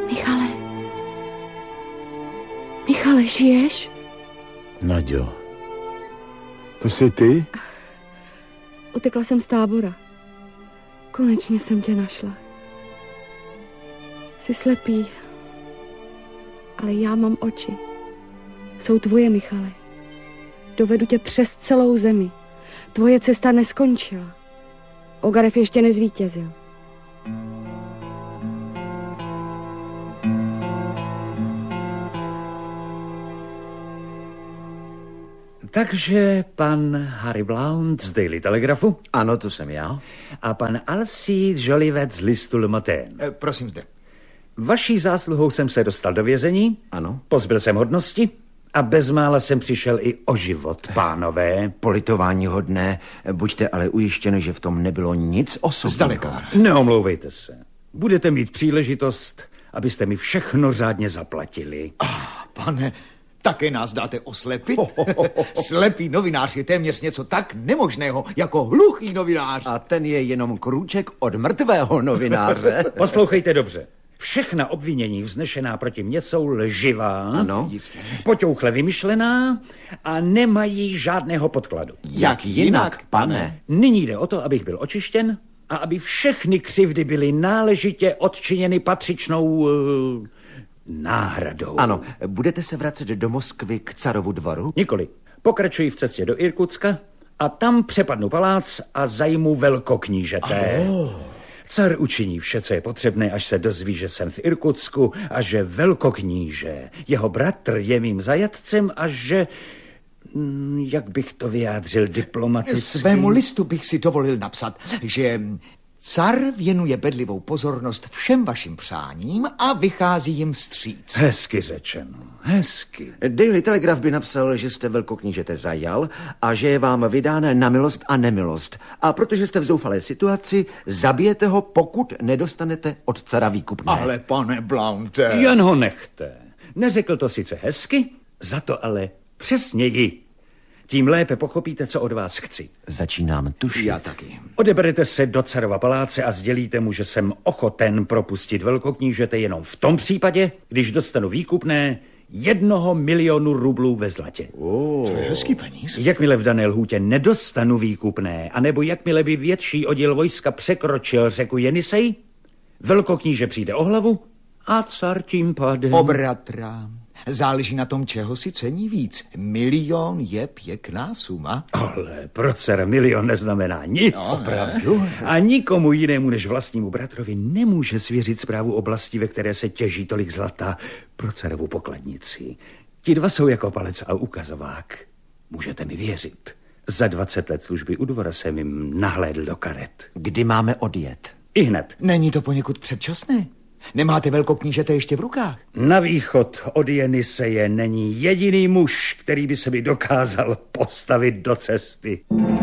Michale, žiješ? Naďo, to jsi ty? Utekla jsem z tábora. Konečně jsem tě našla. Jsi slepý, ale já mám oči. Jsou tvoje, Michale. Dovedu tě přes celou zemi. Tvoje cesta neskončila. Ogarev ještě nezvítězil. Takže pan Harry Blount z Daily Telegraphu? Ano, to jsem já. A pan Alcide Jolivet z listu Le Matin. Prosím zde. Vaší zásluhou jsem se dostal do vězení. Ano. Pozbyl jsem hodnosti a bezmála jsem přišel i o život, pánové. Politování hodné, buďte ale ujištěni, že v tom nebylo nic osobního. Neomlouvejte se. Budete mít příležitost, abyste mi všechno řádně zaplatili. Pane, také nás dáte oslepit? Slepý novinář je téměř něco tak nemožného, jako hluchý novinář. A ten je jenom krůček od mrtvého novináře. Poslouchejte dobře. Všechna obvinění vznešená proti mně jsou lživá, ano, jistě, poťouchle vymyšlená a nemají žádného podkladu. Jak jinak, pane? Nyní jde o to, abych byl očištěn a aby všechny křivdy byly náležitě odčiněny patřičnou náhradou. Ano, budete se vracet do Moskvy k Carovu dvoru? Nikoli. Pokračuji v cestě do Irkutska a tam přepadnu palác a zajmu velkoknížete. Car učiní vše, co je potřebné, až se dozví, že jsem v Irkutsku a že velkokníže, jeho bratr, je mým zajatcem a že... jak bych to vyjádřil diplomaticky? Svému listu bych si dovolil napsat, že car věnuje bedlivou pozornost všem vašim přáním a vychází jim vstříc. Hezky řečeno, hezky. Daily Telegraph by napsal, že jste velkoknížete zajal a že je vám vydán na milost a nemilost. A protože jste v zoufalé situaci, zabijete ho, pokud nedostanete od cara výkupné. Ale pane Blounte... Jen ho nechte. Neřekl to sice hezky, za to ale přesněji. Tím lépe pochopíte, co od vás chci. Začínám tušit. Já taky. Odeberete se do carova paláce a sdělíte mu, že jsem ochoten propustit velkoknížete jenom v tom případě, když dostanu výkupné 1 milionu rublů ve zlatě. To je hezký peníz. Jakmile v dané lhůtě nedostanu výkupné, anebo jakmile by větší oddíl vojska překročil řeku Jenisej, velkokníže přijde o hlavu a car tím pádem... O bratra. Záleží na tom, čeho si cení víc. 1 milion je pěkná suma. Ale pro dcera 1 milion neznamená nic. No, opravdu. A nikomu jinému než vlastnímu bratrovi nemůže svěřit správu oblasti, ve které se těží tolik zlata pro dcerovu pokladnici. Ti dva jsou jako palec a ukazovák. Můžete mi věřit. Za 20 let služby u dvora jsem jim nahlédl do karet. Kdy máme odjet? Ihned. Není to poněkud předčasné? Nemáte velkoknížete ještě v rukách? Na východ od Jeniseje není jediný muž, který by se mi dokázal postavit do cesty.